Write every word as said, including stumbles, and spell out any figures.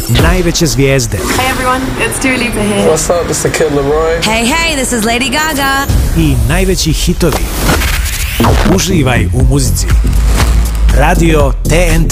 najveće zvijezde. Hey everyone, it's Dua Lipa here. What's up, this is Kid Laroi. Hey, hey, this is Lady Gaga. I najveći hitovi. Uživaj u muzici. Radio T N T.